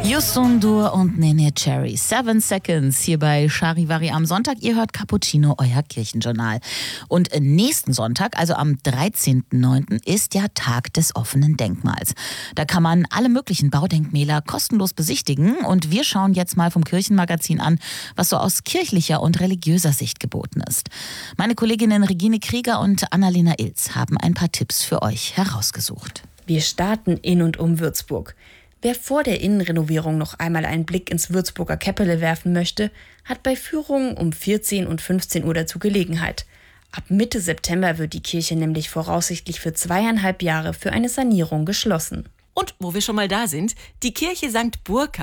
Youssou N'Dour und Neneh Cherry. 7 Seconds hier bei Charivari am Sonntag. Ihr hört Cappuccino, euer Kirchenjournal. Und nächsten Sonntag, also am 13.09., ist ja Tag des offenen Denkmals. Da kann man alle möglichen Baudenkmäler kostenlos besichtigen. Und wir schauen jetzt mal vom Kirchenmagazin an, was so aus kirchlicher und religiöser Sicht geboten ist. Meine Kolleginnen Regine Krieger und Annalena Ilz haben ein paar Tipps für euch herausgesucht. Wir starten in und um Würzburg. Wer vor der Innenrenovierung noch einmal einen Blick ins Würzburger Käppele werfen möchte, hat bei Führungen um 14 und 15 Uhr dazu Gelegenheit. Ab Mitte September wird die Kirche nämlich voraussichtlich für 2,5 Jahre für eine Sanierung geschlossen. Und wo wir schon mal da sind, die Kirche St. Burka